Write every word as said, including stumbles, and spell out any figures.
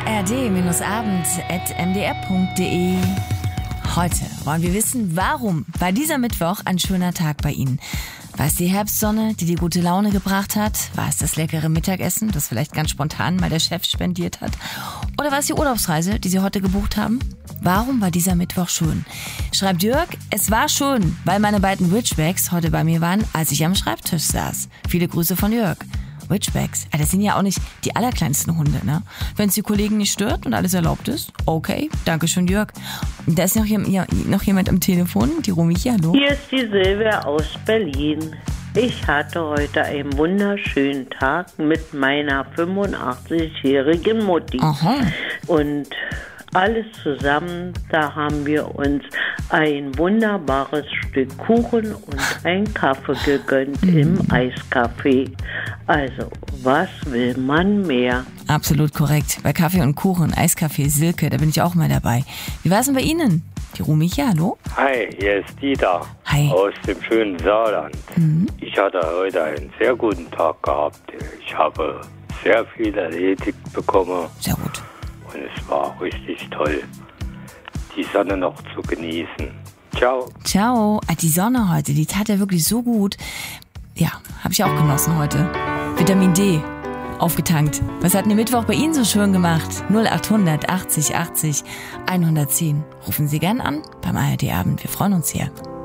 a r d abend at m d r punkt d e. Heute wollen wir wissen, warum war dieser Mittwoch ein schöner Tag bei Ihnen? War es die Herbstsonne, die die gute Laune gebracht hat? War es das leckere Mittagessen, das vielleicht ganz spontan mal der Chef spendiert hat? Oder war es die Urlaubsreise, die Sie heute gebucht haben? Warum war dieser Mittwoch schön? Schreibt Jörg, es war schön, weil meine beiden Ridgebacks heute bei mir waren, als ich am Schreibtisch saß. Viele Grüße von Jörg. Ridgebacks, das sind ja auch nicht die allerkleinsten Hunde, ne? Wenn es die Kollegen nicht stört und alles erlaubt ist, okay, danke schön, Jörg. Da ist noch, ja, noch jemand am Telefon, die Romichi, hallo? Hier ist die Silvia aus Berlin. Ich hatte heute einen wunderschönen Tag mit meiner fünfundachtzig-jährigen Mutti. Aha. Und alles zusammen, da haben wir uns ein wunderbares Stück Kuchen und einen Kaffee gegönnt mm. im Eiscafé. Also, was will man mehr? Absolut korrekt. Bei Kaffee und Kuchen, Eiskaffee, Silke, da bin ich auch mal dabei. Wie war es denn bei Ihnen? Die Romichi, hallo? Hi, hier ist Dieter. Hi. Aus dem schönen Saarland. Mhm. Ich hatte heute einen sehr guten Tag gehabt. Ich habe sehr viel erledigt bekommen. Sehr gut. Und es war richtig toll, die Sonne noch zu genießen. Ciao. Ciao. Ah, die Sonne heute, die tat ja wirklich so gut. Ja, habe ich auch genossen heute. Vitamin D aufgetankt. Was hat denn der Mittwoch bei Ihnen so schön gemacht? null acht hundert achtzig achtzig hundertzehn. Rufen Sie gern an beim A R D Abend. Wir freuen uns hier.